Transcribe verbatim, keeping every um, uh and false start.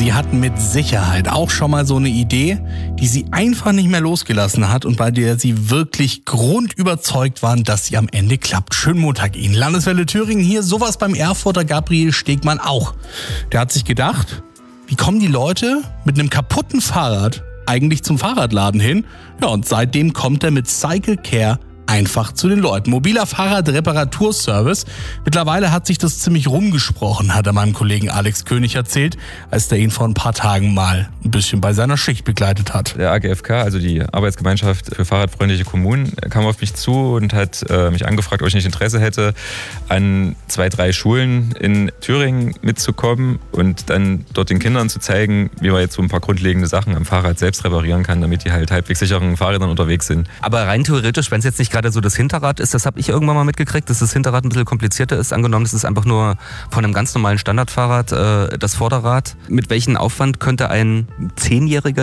Sie hatten mit Sicherheit auch schon mal so eine Idee, die Sie einfach nicht mehr losgelassen hat und bei der Sie wirklich grundüberzeugt waren, dass sie am Ende klappt. Schönen Montag Ihnen. Landeswelle Thüringen hier, sowas beim Erfurter Gabriel Stegmann auch. Der hat sich gedacht, wie kommen die Leute mit einem kaputten Fahrrad eigentlich zum Fahrradladen hin? Ja, und seitdem kommt er mit Cycle Care einfach zu den Leuten. Mobiler Fahrradreparaturservice. Mittlerweile hat sich das ziemlich rumgesprochen, hat er meinem Kollegen Alex König erzählt, als der ihn vor ein paar Tagen mal ein bisschen bei seiner Schicht begleitet hat. Der A G F K, also die Arbeitsgemeinschaft für fahrradfreundliche Kommunen, kam auf mich zu und hat äh, mich angefragt, ob ich nicht Interesse hätte, an zwei, drei Schulen in Thüringen mitzukommen und dann dort den Kindern zu zeigen, wie man jetzt so ein paar grundlegende Sachen am Fahrrad selbst reparieren kann, damit die halt halbwegs sicheren Fahrrädern unterwegs sind. Aber rein theoretisch, wenn es jetzt nicht gerade so das Hinterrad ist, das habe ich irgendwann mal mitgekriegt, dass das Hinterrad ein bisschen komplizierter ist. Angenommen, es ist einfach nur von einem ganz normalen Standardfahrrad äh, das Vorderrad. Mit welchem Aufwand könnte ein Zehnjähriger